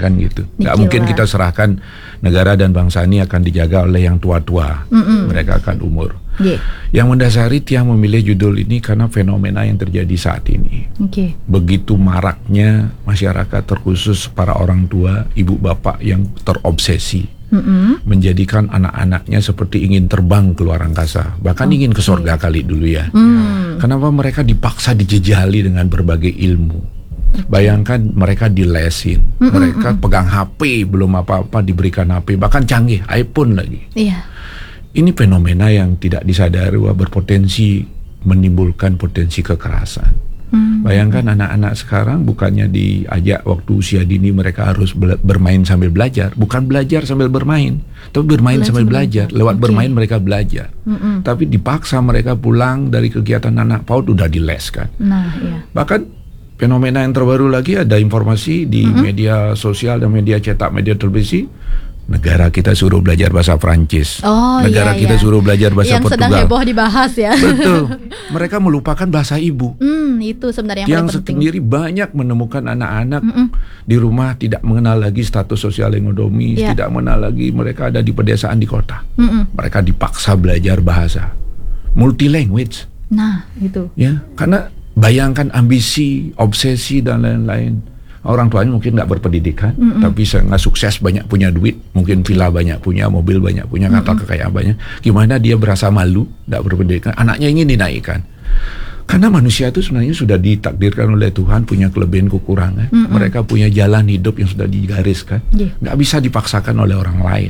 kan gitu. Nggak Dikira. mungkin kita serahkan negara dan bangsa ini akan dijaga oleh yang tua-tua. Mereka akan umur. Yeah. Yang mendasari Tia memilih judul ini karena fenomena yang terjadi saat ini. Okay. Begitu maraknya masyarakat, terkhusus para orang tua, ibu bapak yang terobsesi menjadikan anak-anaknya seperti ingin terbang keluar angkasa, bahkan ingin ke surga kali dulu ya. Kenapa mereka dipaksa dijejali dengan berbagai ilmu? Bayangkan mereka dilesin, mereka pegang HP, belum apa-apa diberikan HP, bahkan canggih, iPhone lagi. Iya. Ini fenomena yang tidak disadari bahwa berpotensi menimbulkan potensi kekerasan. Bayangkan anak-anak sekarang bukannya diajak waktu usia dini mereka harus bermain sambil belajar, bukan belajar sambil bermain, tapi bermain sambil belajar. Lewat bermain mereka belajar. Tapi dipaksa mereka pulang dari kegiatan anak PAUD udah dileskan. Nah, iya. Bahkan fenomena yang terbaru lagi, ada informasi di media sosial dan media cetak, media televisi, negara kita suruh belajar bahasa Prancis, negara kita suruh belajar bahasa yang Portugal. Yang sedang heboh dibahas ya. Betul, mereka melupakan bahasa ibu. Itu sebenarnya yang yang paling penting. sendiri banyak menemukan anak-anak di rumah tidak mengenal lagi status sosial ekonomi, tidak mengenal lagi mereka ada di pedesaan, di kota. Mereka dipaksa belajar bahasa multi language. Nah, itu. Ya, karena bayangkan ambisi, obsesi dan lain-lain. Orang tuanya mungkin nggak berpendidikan, tapi sangat sukses, banyak punya duit, mungkin villa banyak punya, mobil banyak punya, harta kekayaan banyak. Gimana dia berasa malu, nggak berpendidikan, anaknya ingin dinaikkan. Karena manusia itu sebenarnya sudah ditakdirkan oleh Tuhan punya kelebihan kekurangan. Mereka punya jalan hidup yang sudah digariskan, nggak bisa dipaksakan oleh orang lain.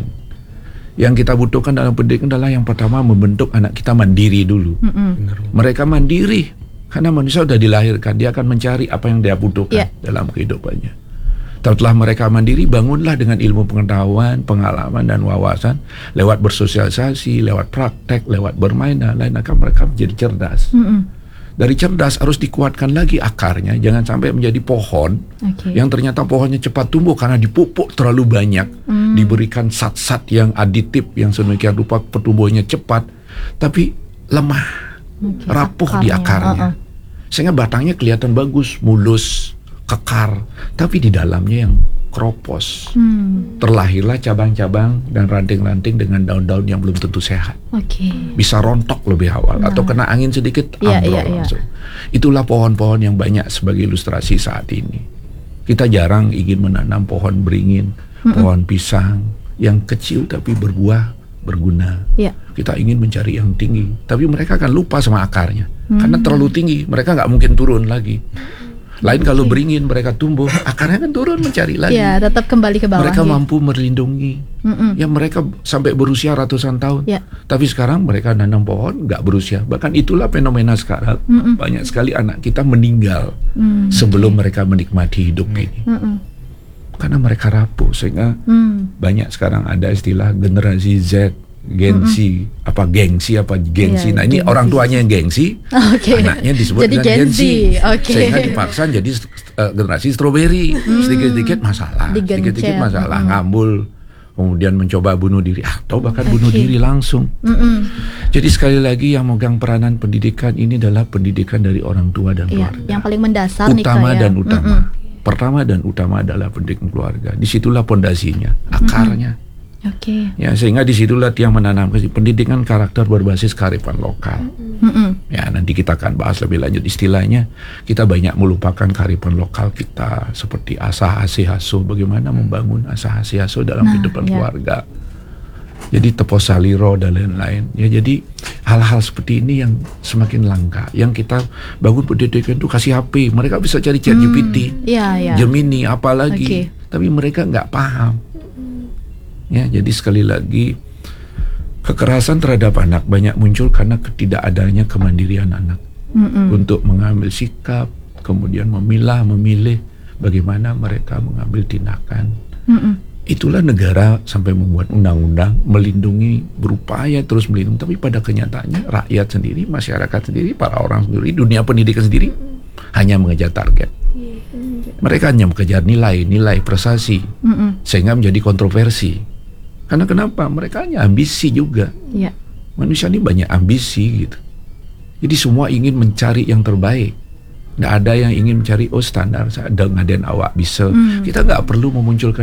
Yang kita butuhkan dalam pendidikan adalah yang pertama membentuk anak kita mandiri dulu. Mereka mandiri. Karena manusia sudah dilahirkan, dia akan mencari apa yang dia butuhkan dalam kehidupannya. Setelah mereka mandiri, bangunlah dengan ilmu pengetahuan, pengalaman, dan wawasan. Lewat bersosialisasi, lewat praktek, lewat bermain, dan lain-lain, akan mereka menjadi cerdas. Dari cerdas harus dikuatkan lagi akarnya, jangan sampai menjadi pohon yang ternyata pohonnya cepat tumbuh karena dipupuk terlalu banyak, diberikan zat-zat yang aditif, yang sedemikian rupa pertumbuhannya cepat, tapi lemah, rapuh di akarnya. Sehingga batangnya kelihatan bagus, mulus, kekar, tapi di dalamnya yang keropos. Terlahirlah cabang-cabang dan ranting-ranting dengan daun-daun yang belum tentu sehat. Bisa rontok lebih awal, atau kena angin sedikit ambrol langsung. Itulah pohon-pohon yang banyak sebagai ilustrasi saat ini. Kita jarang ingin menanam pohon beringin, pohon pisang yang kecil tapi berbuah, berguna. Kita ingin mencari yang tinggi, tapi mereka akan lupa sama akarnya. Karena terlalu tinggi, mereka nggak mungkin turun lagi. Lain kalau beringin mereka tumbuh, akarnya kan turun mencari lagi. Tetap kembali ke bawah. Mereka mampu melindungi. Ya mereka sampai berusia ratusan tahun. Tapi sekarang mereka nanam pohon nggak berusia. Bahkan itulah fenomena sekarang. Banyak sekali anak kita meninggal sebelum mereka menikmati hidup ini. Karena mereka rapuh, sehingga banyak sekarang ada istilah generasi Z, gengsi, gengsi. Nah ini gengsi. orang tuanya yang gengsi, anaknya disebut jadi dengan gengsi. Sehingga Okay. dipaksa jadi generasi stroberi. Sedikit-sedikit masalah, sedikit-sedikit masalah, ngambul, kemudian mencoba bunuh diri atau bahkan bunuh diri langsung. Jadi sekali lagi yang megang peranan pendidikan ini adalah pendidikan dari orang tua dan keluarga. Yang paling mendasar utama dan utama. Pertama dan utama adalah pendidikan keluarga. Disitulah pondasinya, akarnya. Ya, sehingga disitulah dia menanamkan pendidikan karakter berbasis kearifan lokal. Ya, nanti kita akan bahas lebih lanjut istilahnya. Kita banyak melupakan kearifan lokal kita, seperti asah asih asuh, bagaimana membangun asah asih asuh dalam kehidupan keluarga. Jadi tepos saliro dan lain-lain. Ya, jadi hal-hal seperti ini yang semakin langka. Yang kita bangun pendidikan itu kasih HP, mereka bisa cari ChatGPT, Gemini, apalagi. Tapi mereka nggak paham. Ya, jadi sekali lagi kekerasan terhadap anak banyak muncul karena ketidakadanya kemandirian anak untuk mengambil sikap, kemudian memilih bagaimana mereka mengambil tindakan. Itulah negara sampai membuat undang-undang melindungi, berupaya terus melindungi, tapi pada kenyataannya rakyat sendiri, masyarakat sendiri, para orang sendiri, dunia pendidikan sendiri hanya mengejar target. Mereka hanya mengejar nilai prestasi, sehingga menjadi kontroversi. Karena kenapa? Mereka hanya ambisi juga. Manusia ini banyak ambisi gitu. Jadi semua ingin mencari yang terbaik. Nggak ada yang ingin mencari standar. Ada ngaden awak bisa. Kita nggak perlu memunculkan